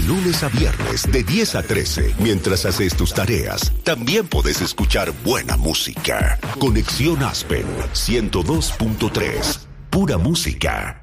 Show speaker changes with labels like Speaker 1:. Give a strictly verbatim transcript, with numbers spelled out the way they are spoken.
Speaker 1: lunes a viernes de diez a trece, mientras haces tus tareas, también puedes escuchar buena música. Conexión Aspen ciento dos punto tres. Pura música.